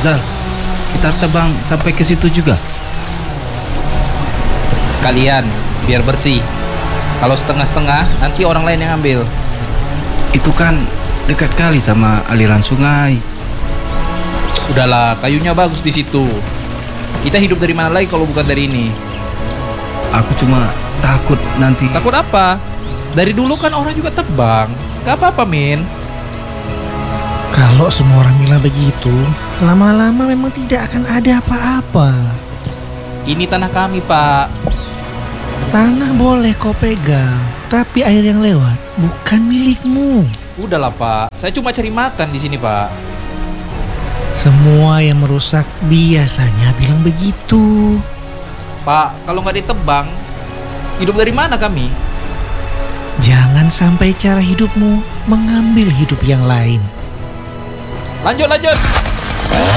Zal, kita tebang sampai ke situ juga. Sekalian, biar bersih. Kalau setengah-setengah, nanti orang lain yang ambil. Itu kan dekat kali sama aliran sungai. Udahlah, kayunya bagus di situ. Kita hidup dari mana lagi kalau bukan dari ini? Aku cuma takut nanti. Takut apa? Dari dulu kan orang juga tebang. Gak apa-apa, Min. Kalau semua orang bilang begitu, lama-lama memang tidak akan ada apa-apa. Ini tanah kami, Pak. Tanah boleh kau pegang, tapi air yang lewat bukan milikmu. Udahlah, Pak. Saya cuma cari makan di sini, Pak. Semua yang merusak biasanya bilang begitu. Pak, kalau nggak ditebang, hidup dari mana kami? Jangan sampai cara hidupmu mengambil hidup yang lain. Lanjut, lanjut.